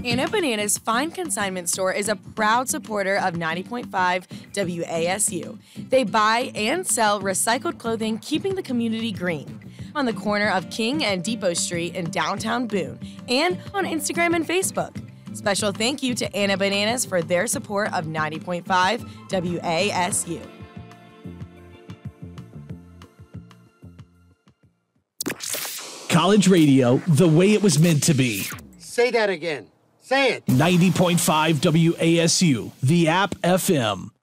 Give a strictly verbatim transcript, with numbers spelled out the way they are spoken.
Anna Bananas Fine Consignment Store is a proud supporter of ninety point five W A S U. They buy and sell recycled clothing, keeping the community green. On the corner of King and Depot Street in downtown Boone, and on Instagram and Facebook. Special thank you to Anna Bananas for their support of ninety point five W A S U. College radio, the way it was meant to be. Say that again. Say it. ninety point five W A S U, the app F M.